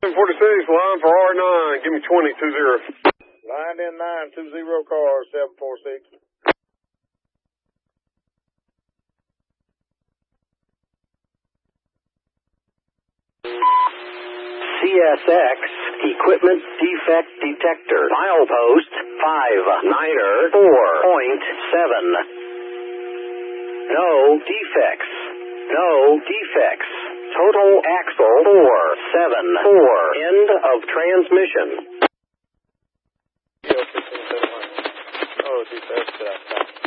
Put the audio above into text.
746, line for R9. Give me 2020. Line in 920 cars, 746. CSX Equipment Defect Detector. Milepost 59er 4.7. No defects. No defects. Total axle 474. End of transmission. Oh, defects.